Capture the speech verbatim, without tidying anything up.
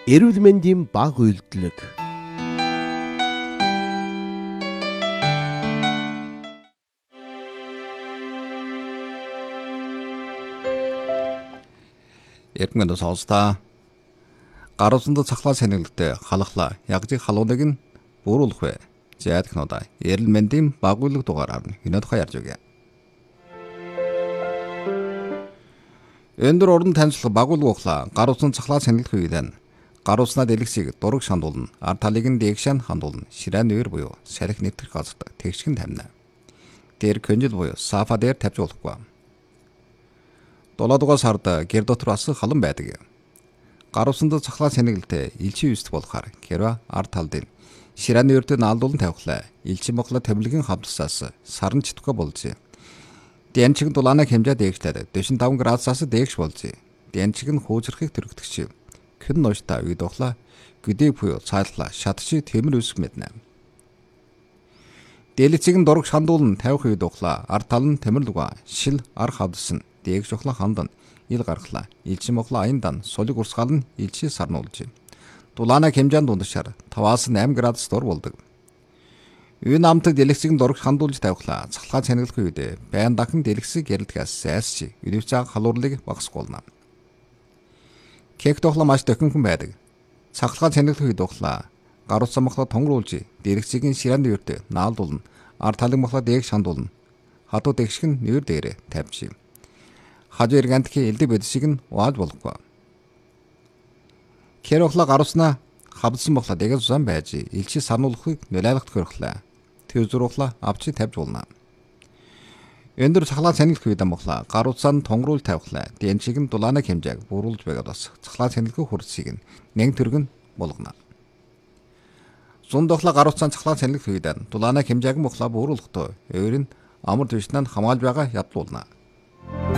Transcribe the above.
Эрүүл мэндийн бага үйлдэлэг. Эрдэнэ сонсдоо гар усанд цахлаа сэнгэлтэй халахлаа ягжиг халууныг нь бууруулах вэ. Зэдхнодаа эрүүл мэндийн бага үйлдэлэг дугаараар нь хинэ тухай ярьж өгье. Өндөр уран танилцуулга бага үйлдэлэг ухлаа гар усанд цахлаа сэнгэлэх үедэн гар уснаа дэлгэсийг дураг шандуулна, ар талыг нь дэгшэн хандуулна, ширээний үер буюу салхи нэвтрэх газарт тэгшгэн тавина. Тэр конжил буюу сафа дээр тавьж болохгүй. Долоодугаар сард гэр дотор бас халан байдаг. Гар усанд цахлаа сэнгэлтэй элчин үүсдэг болохоор гэрва ар талд нь ширээний үертэй наалдуулан тавихлаа. Элчин боглоо төвлөгийн хамтсаас сарн читггүй болжээ. Дэнчиг дулаанаа хэмжээ дэгшлээд forty five градусаас дэгш болжээ. Дэнчиг нь хуучрахыг төрөгдөгч. Хэн ношта үед ухлаа güdээ буюу цааллаа шатчи тэмэр үсэх мэднэ. Дэлгэцийг нь дураг шандуулн тавих үед ухлаа ар тал нь тэмэрлүгэ шил ар хавдсан дэгш ухлаа хандан ил гаргалаа илчим ухлаа аяндан солиг урсгал нь илчи сарнуулж. Дулаана хэмжээнд дундашаар five-аас eight градус дор болдог. Үе намтаг дэлгэцийг нь дураг шандуулж тавихлаа цахалгаан цэнгэлэх үед байн дахин дэлгэцийг ярилдгаас сайсчи өдөвцөг халуурлыг багасгуулна. Кек тухла маш төхөнхөн байдаг. Цахалгаан цэнгэлэх үед ухлаа гар ус самхлаа тонгруулж дэлгэцийг нь ширээний үертэй наалдуулна. Ар талын мохлоо дээг шандуулна. Хадуу дэгшиг нь нүүр дээрээ тавьж. Хажуу эргэнтхи элдэг бэдсийг нь уааж болохгүй. Кер ухлаа гар уснаа хавдсан мохлоо дээгээс усан байж элчи сарнуулахыг нөлөөлөх төрхлөө. Тэр зурглаа авчи тавьж болно. Өндөр цахлаа цэнгэлэх үед амглаа гар утсаа тонгруулж тавихлаа. Дэнчиг нь дулаана хэмжээг бууруулж байгаад бас цахлаа цэнгэлэх хурцыг нь нэг төргөн болгоно. Зунд ухлаа гар утсаа цахлаа цэнгэлэх үед дулаана хэмжээг мохлоо бууруулахдаа өөр нь амар төвшнөнд хамгаалж байгаа ядлуулна.